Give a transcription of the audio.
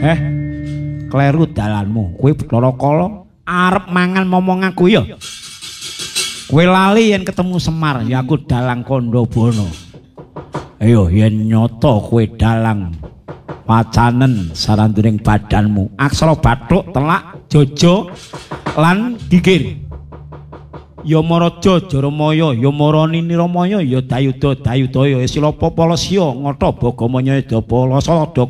Kleru dalanmu. Kowe Bathara Kala arep mangan momong aku ya. Kowe lali yen ketemu Semar, ya aku Dalang Kandabana. Ayo yen nyoto kowe dalang wacanen saranduning badanmu. Aksara bathuk telak jaja lan gigir. Yamaraja Jaramaya, Yamarani Niramaya, ya Dayuda Dayudaya, Silapa Palasya, Ngata Bagamanya Dapalasa,